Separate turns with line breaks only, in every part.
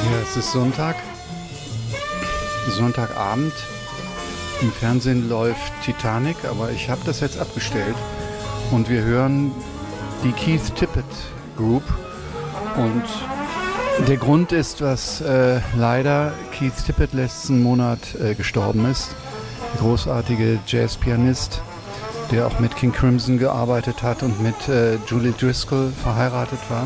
Ja, es ist Sonntagabend. Im Fernsehen läuft Titanic, aber ich habe das jetzt abgestellt. Und wir hören die Keith Tippett Group. Und der Grund ist, dass leider Keith Tippett letzten Monat gestorben ist. Der großartige Jazzpianist, der auch mit King Crimson gearbeitet hat und mit Julie Driscoll verheiratet war.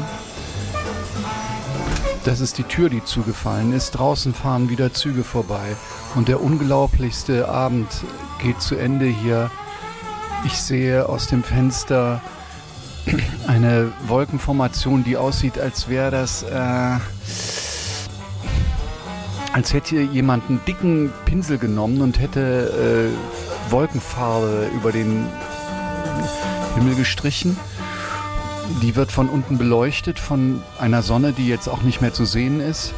Das ist die Tür, die zugefallen ist. Draußen fahren wieder Züge vorbei. Und der unglaublichste Abend geht zu Ende hier. Ich sehe aus dem Fenster eine Wolkenformation, die aussieht, als wäre das, als hätte jemand einen dicken Pinsel genommen und hätte Wolkenfarbe über den Himmel gestrichen. Die wird von unten beleuchtet von einer Sonne, die jetzt auch nicht mehr zu sehen ist.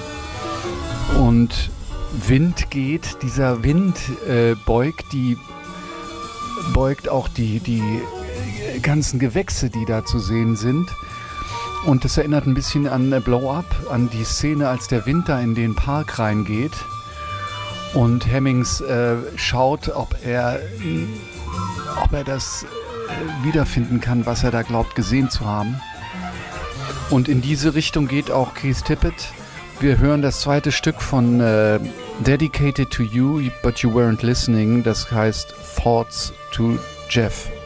Und Wind geht. Dieser Wind beugt auch die ganzen Gewächse, die da zu sehen sind. Und das erinnert ein bisschen an Blow Up, an die Szene, als der Wind da in den Park reingeht. Und Hemmings schaut, ob er das wiederfinden kann, was er da glaubt gesehen zu haben. Und in diese Richtung geht auch Keith Tippett. Wir hören das zweite Stück von Dedicated to You, but you weren't listening. Das heißt Thoughts to Jeff.